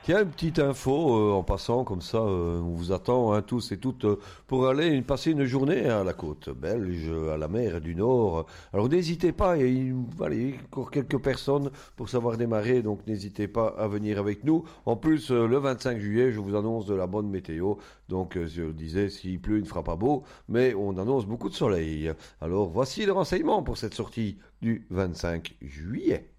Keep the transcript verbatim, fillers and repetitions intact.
Tiens, une petite info euh, en passant comme ça, euh, on vous attend hein, tous et toutes euh, pour aller passer une journée à la côte belge, à la mer du Nord. Alors n'hésitez pas, il y a voilà, encore quelques personnes pour savoir démarrer, donc n'hésitez pas à venir avec nous. En plus, euh, le vingt-cinq juillet, je vous annonce de la bonne météo. Donc euh, je disais, s'il pleut, il ne fera pas beau, mais on annonce beaucoup de soleil. Alors voici le renseignement pour cette sortie du vingt-cinq juillet.